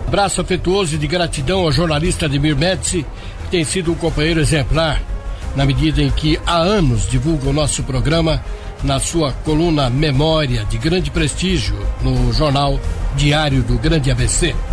Abraço afetuoso e de gratidão ao jornalista Ademir Médici, que tem sido um companheiro exemplar, na medida em que há anos divulga o nosso programa na sua coluna Memória, de grande prestígio, no jornal Diário do Grande ABC.